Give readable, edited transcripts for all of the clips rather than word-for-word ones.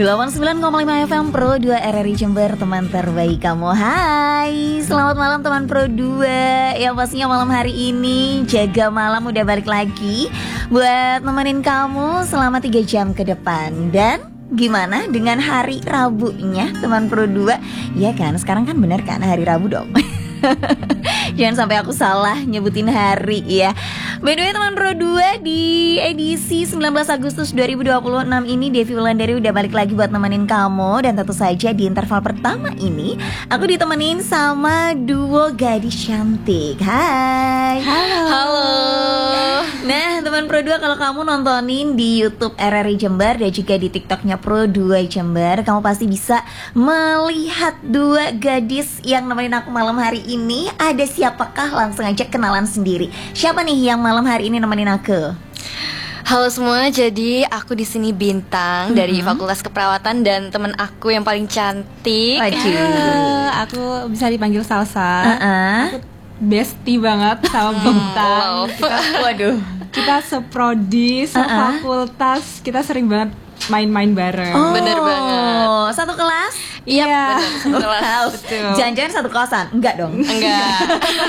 89,5 FM Pro 2 RRI Jember, teman terbaik kamu. Hai, selamat malam teman Pro 2. Yang pastinya malam hari ini Jaga Malam udah balik lagi buat nemenin kamu selama 3 jam ke depan. Dan gimana dengan hari Rabunya teman Pro 2? Ya kan, sekarang kan bener kan hari Rabu dong. Jangan sampai aku salah nyebutin hari ya. By the way teman Pro 2, di edisi 19 Agustus 2026 ini Devi Wulandari udah balik lagi buat nemenin kamu. Dan tentu saja di interval pertama ini aku ditemenin sama duo gadis cantik. Hai. Halo. Nah teman Pro 2, kalau kamu nontonin di YouTube RRI Jember dan juga di TikToknya Pro 2 Jember, kamu pasti bisa melihat dua gadis yang nemenin aku malam hari ini. Ada siapakah? Langsung aja kenalan sendiri. Siapa nih yang malam hari ini nemenin aku? Halo semua, jadi aku di sini Bintang dari Fakultas Keperawatan dan teman aku yang paling cantik. Aku bisa dipanggil Salsa. Aku bestie banget sama Bintang. Kita seprodi, sefakultas, kita sering banget main-main bareng. Bener banget. Satu kelas? Iya, satu kelas. Jangan-jangan satu kosan? Enggak dong. Enggak.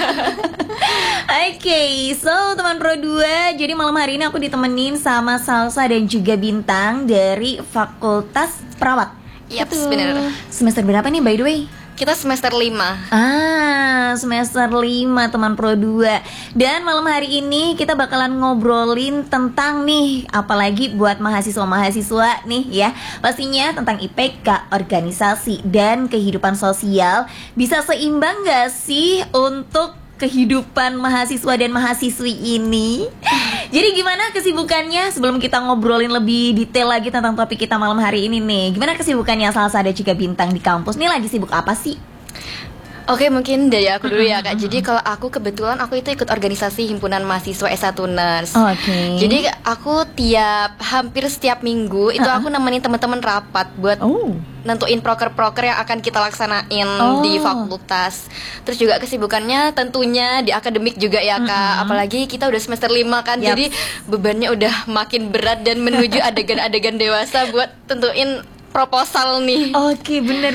Oke, so teman Pro 2, jadi malam hari ini aku ditemenin sama Salsa dan juga Bintang dari Fakultas Perawat. Yaps, bener. Semester berapa nih by the way? Kita semester 5. Semester 5 teman Pro 2. Dan malam hari ini kita bakalan ngobrolin tentang nih, apalagi buat mahasiswa-mahasiswa nih ya, pastinya tentang IPK, organisasi, dan kehidupan sosial. Bisa seimbang gak sih untuk kehidupan mahasiswa dan mahasiswi ini? Jadi gimana kesibukannya? Sebelum kita ngobrolin lebih detail lagi tentang topik kita malam hari ini nih, gimana kesibukannya Salsa dan juga Bintang di kampus? Nih lagi sibuk apa sih? Oke, mungkin dari aku dulu ya Kak. Jadi kalau aku kebetulan aku itu ikut organisasi himpunan mahasiswa S1 Nurse. Jadi aku hampir setiap minggu itu aku nemenin teman-teman rapat buat nentuin proker-proker yang akan kita laksanain di fakultas. Terus juga kesibukannya tentunya di akademik juga ya Kak. Apalagi kita udah semester 5 kan. Jadi bebannya udah makin berat dan menuju adegan-adegan dewasa buat tentuin proposal nih. Oke, benar.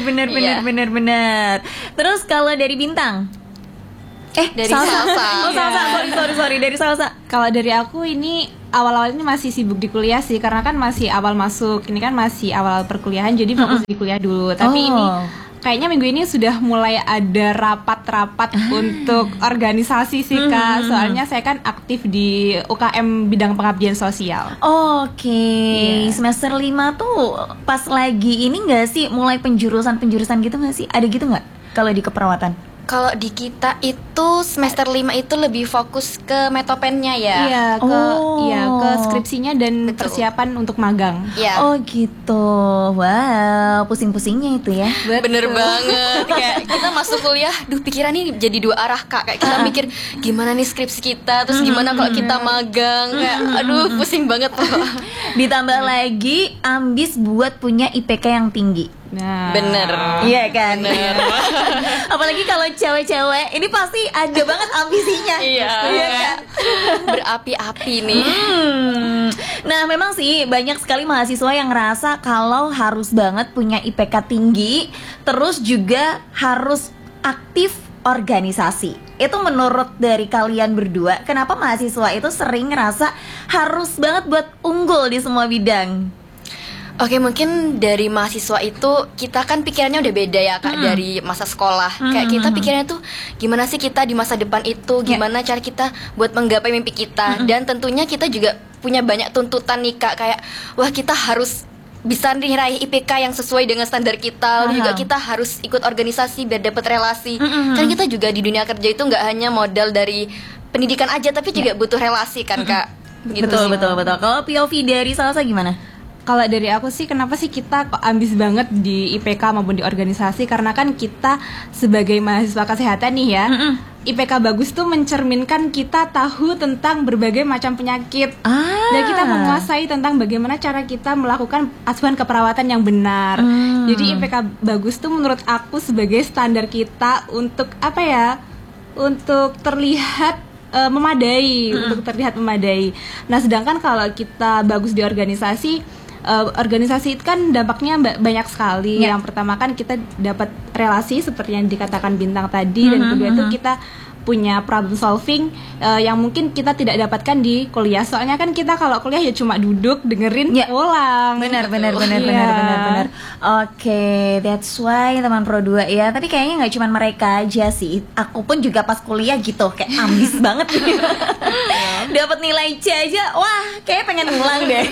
Terus kalau dari Bintang? Dari Salsa. Sorry, dari Salsa. Kalau dari aku ini awal-awal ini masih sibuk di kuliah sih, karena kan masih awal masuk. Ini kan masih awal perkuliahan, jadi fokus di kuliah dulu. Tapi ini kayaknya minggu ini sudah mulai ada rapat-rapat untuk organisasi sih Kak. Soalnya saya kan aktif di UKM bidang pengabdian sosial. Semester 5 tuh pas lagi ini gak sih mulai penjurusan gitu gak sih? Ada gitu gak kalau di keperawatan? Kalau di kita itu semester 5 itu lebih fokus ke metopennya ya. Ke skripsinya dan persiapan untuk magang. Iya. Oh gitu. Wow, pusing-pusingnya itu ya. Bener banget. Kayak kita masuk kuliah, pikiran ini jadi dua arah Kak. Kayak kita mikir gimana nih skripsi kita, terus gimana kalau kita magang. Kayak pusing banget tuh. Ditambah lagi ambis buat punya IPK yang tinggi. Nah, bener. Iya kan. Bener. Apalagi kalau cewek-cewek ini pasti ada banget ambisinya. Iya kan? Berapi-api nih. Nah memang sih banyak sekali mahasiswa yang ngerasa kalau harus banget punya IPK tinggi, terus juga harus aktif organisasi. Itu menurut dari kalian berdua, kenapa mahasiswa itu sering ngerasa harus banget buat unggul di semua bidang? Oke, mungkin dari mahasiswa itu kita kan pikirannya udah beda ya Kak dari masa sekolah. Kayak kita pikirannya tuh gimana sih kita di masa depan itu, gimana cara kita buat menggapai mimpi kita. Dan tentunya kita juga punya banyak tuntutan nih Kak, kayak wah kita harus bisa niraih IPK yang sesuai dengan standar kita. Lalu juga kita harus ikut organisasi biar dapat relasi. Kan kita juga di dunia kerja itu nggak hanya modal dari pendidikan aja, tapi juga butuh relasi kan Kak. Betul. Kalau POV dari Salsa gimana? Kalau dari aku sih, kenapa sih kita kok ambis banget di IPK maupun di organisasi? Karena kan kita sebagai mahasiswa kesehatan nih ya, IPK bagus tuh mencerminkan kita tahu tentang berbagai macam penyakit. Dan kita menguasai tentang bagaimana cara kita melakukan asuhan keperawatan yang benar. Jadi IPK bagus tuh menurut aku sebagai standar kita untuk untuk terlihat memadai. Nah sedangkan kalau kita bagus di organisasi, organisasi itu kan dampaknya banyak sekali. Yang pertama kan kita dapat relasi seperti yang dikatakan Bintang tadi, dan kedua itu kita punya problem solving yang mungkin kita tidak dapatkan di kuliah. Soalnya kan kita kalau kuliah ya cuma duduk dengerin ulang. Benar. Oke, that's why teman Pro 2 ya. Tapi kayaknya nggak cuma mereka aja sih. Aku pun juga pas kuliah gitu kayak ambis banget gitu. Dapat nilai C aja, wah kayak pengen ngulang deh.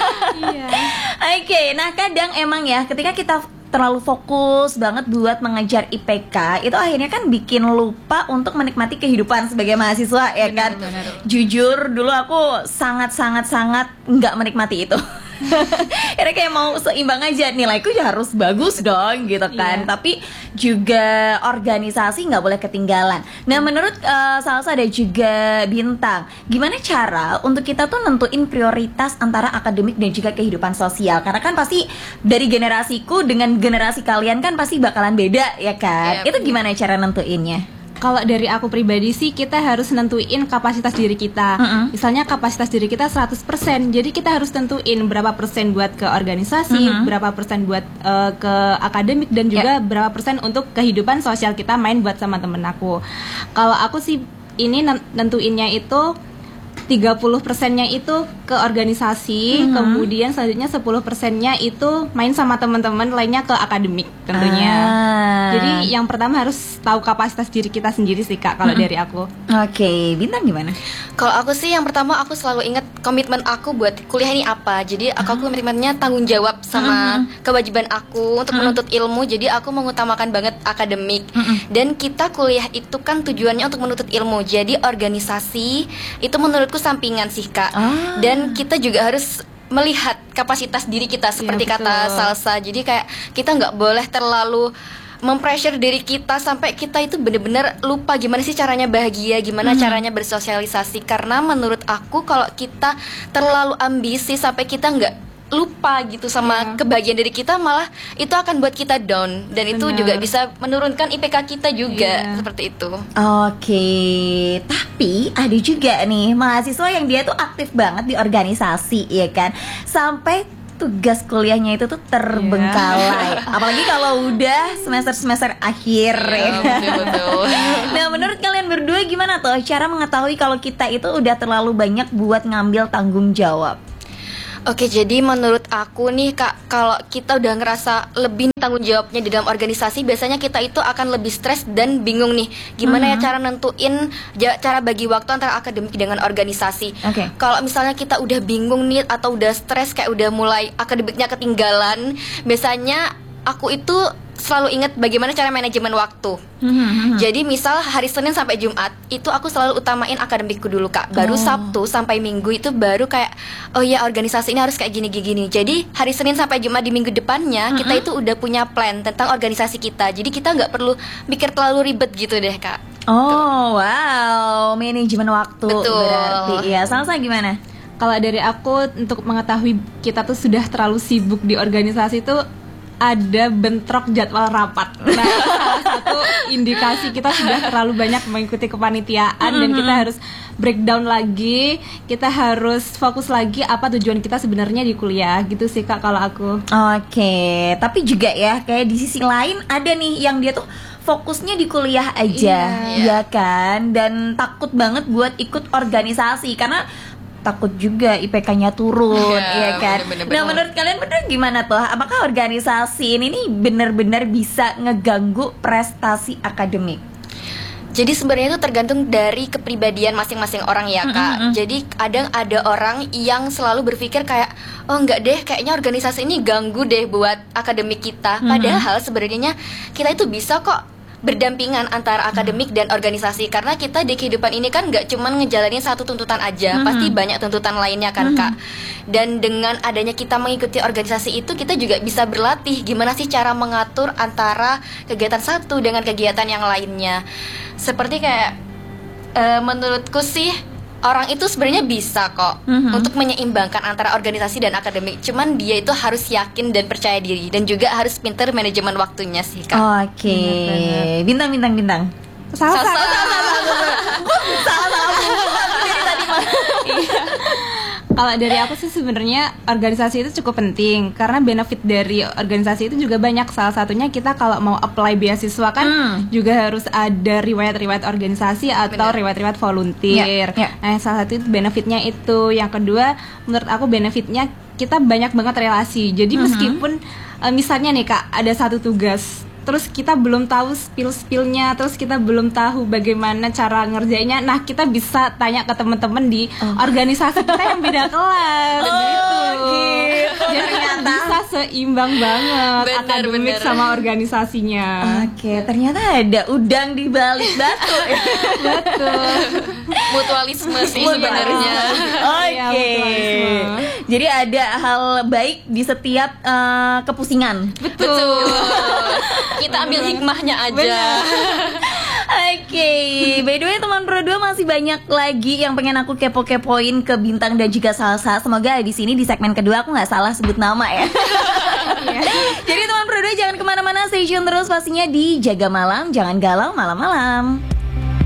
Oke, nah kadang emang ya ketika kita terlalu fokus banget buat mengejar IPK, itu akhirnya kan bikin lupa untuk menikmati kehidupan sebagai mahasiswa, ya kan? Jujur dulu aku sangat nggak menikmati itu. Karena kayak mau seimbang aja, nilaiku ya harus bagus dong gitu kan. Tapi juga organisasi nggak boleh ketinggalan. Nah menurut Salsa ada juga Bintang, gimana cara untuk kita tuh nentuin prioritas antara akademik dan juga kehidupan sosial? Karena kan pasti dari generasiku dengan generasi kalian kan pasti bakalan beda ya kan. Itu gimana cara nentuinnya? Kalau dari aku pribadi sih, kita harus nentuin kapasitas diri kita. Misalnya kapasitas diri kita 100%, jadi kita harus tentuin berapa persen buat ke organisasi, berapa persen buat ke akademik, dan juga berapa persen untuk kehidupan sosial kita, main buat sama temen aku. Kalau aku sih ini nentuinnya itu 30%-nya itu ke organisasi, kemudian selanjutnya 10%-nya itu main sama teman-teman, lainnya ke akademik tentunya. Jadi yang pertama harus tahu kapasitas diri kita sendiri sih Kak, kalau dari aku. Oke, Bintang gimana? Kalau aku sih yang pertama aku selalu ingat komitmen aku buat kuliah ini apa. Jadi aku komitmennya tanggung jawab sama kewajiban aku untuk menuntut ilmu. Jadi aku mengutamakan banget akademik. Dan kita kuliah itu kan tujuannya untuk menuntut ilmu. Jadi organisasi itu menurutku sampingan sih Kak. Dan kita juga harus melihat kapasitas diri kita seperti kata Salsa. Jadi kayak kita nggak boleh terlalu mempressure diri kita sampai kita itu benar-benar lupa gimana sih caranya bahagia, gimana caranya bersosialisasi. Karena menurut aku kalau kita terlalu ambisi sampai kita nggak lupa gitu sama kebahagiaan diri kita, malah itu akan buat kita down, dan itu juga bisa menurunkan IPK kita juga, seperti itu. Oke, tapi ada juga nih mahasiswa yang dia tuh aktif banget di organisasi, ya kan, sampai tugas kuliahnya itu tuh terbengkalai. Apalagi kalau udah semester akhir, ya. Betul. Nah menurut kalian berdua gimana tuh cara mengetahui kalau kita itu udah terlalu banyak buat ngambil tanggung jawab? Oke, jadi menurut aku nih Kak, kalau kita udah ngerasa lebih tanggung jawabnya di dalam organisasi, biasanya kita itu akan lebih stres dan bingung nih gimana ya cara nentuin cara bagi waktu antara akademik dengan organisasi. Kalau misalnya kita udah bingung nih atau udah stres, kayak udah mulai akademiknya ketinggalan, biasanya aku itu selalu ingat bagaimana cara manajemen waktu. Jadi misal hari Senin sampai Jumat itu aku selalu utamain akademikku dulu Kak. Baru Sabtu sampai Minggu itu baru kayak oh ya organisasi ini harus kayak gini. Jadi hari Senin sampai Jumat di minggu depannya kita itu udah punya plan tentang organisasi kita. Jadi kita nggak perlu mikir terlalu ribet gitu deh Kak. Wow, manajemen waktu. Betul. Berarti ya. Salsa gimana? Kalau dari aku, untuk mengetahui kita tuh sudah terlalu sibuk di organisasi itu ada bentrok jadwal rapat. Nah, salah satu indikasi kita sudah terlalu banyak mengikuti kepanitiaan, dan kita harus breakdown lagi, kita harus fokus lagi apa tujuan kita sebenarnya di kuliah, gitu sih Kak kalau aku. Oke, tapi juga ya kayak di sisi lain ada nih yang dia tuh fokusnya di kuliah aja, ya kan, dan takut banget buat ikut organisasi karena takut juga IPK-nya turun, ya kan. Bener-bener. Nah menurut kalian bener gimana tuh? Apakah organisasi ini nih benar-benar bisa ngeganggu prestasi akademik? Jadi sebenarnya itu tergantung dari kepribadian masing-masing orang ya Kak. Jadi kadang ada orang yang selalu berpikir kayak oh enggak deh, kayaknya organisasi ini ganggu deh buat akademik kita. Padahal sebenarnya kita itu bisa kok berdampingan antara akademik dan organisasi, karena kita di kehidupan ini kan nggak cuma ngejalanin satu tuntutan aja, pasti banyak tuntutan lainnya kan Kak. Dan dengan adanya kita mengikuti organisasi itu, kita juga bisa berlatih gimana sih cara mengatur antara kegiatan satu dengan kegiatan yang lainnya. Seperti kayak menurutku sih orang itu sebenarnya bisa kok untuk menyeimbangkan antara organisasi dan akademik. Cuman dia itu harus yakin dan percaya diri, dan juga harus pintar manajemen waktunya sih Kak. Oke. Bintang. Salah. Kalau dari aku sih sebenarnya organisasi itu cukup penting karena benefit dari organisasi itu juga banyak. Salah satunya kita kalau mau apply beasiswa kan juga harus ada riwayat-riwayat organisasi atau riwayat-riwayat volunteer. Nah, salah satu itu benefitnya itu. Yang kedua, menurut aku benefitnya kita banyak banget relasi. Jadi meskipun misalnya nih Kak, ada satu tugas terus kita belum tahu spill-spillnya, terus kita belum tahu bagaimana cara ngerjainnya. Nah, kita bisa tanya ke teman-teman di organisasi kita yang beda kelas gitu. Jadi bisa seimbang banget akademik sama organisasinya. Oke, ternyata ada udang di balik batu. Betul. Mutualisme sih sebenarnya. Oke. Jadi ada hal baik di setiap kepusingan. Betul. Kita ambil hikmahnya aja. Oke, by the way teman Pro 2 masih banyak lagi yang pengen aku kepo-kepoin ke Bintang dan juga Salsa. Semoga di sini di segmen kedua aku nggak salah sebut nama ya. Jadi teman Pro 2 jangan kemana-mana, stay tune terus pastinya di Jaga Malam, jangan galau malam-malam.